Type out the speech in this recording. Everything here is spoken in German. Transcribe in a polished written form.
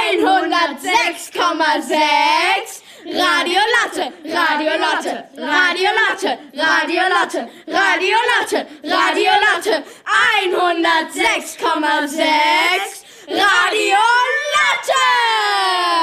106,6 Radio Latte, Radio Latte, Radio Latte, Radio Latte, Radio Latte, Radio Latte, 106,6 Radio Latte!